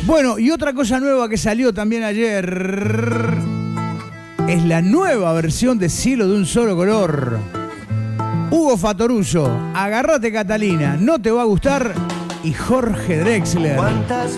Bueno, y otra cosa nueva que salió también ayer es la nueva versión de Cielo de un solo color. Hugo Fatoruso, Agárrate Catalina, No te va a gustar, y Jorge Drexler.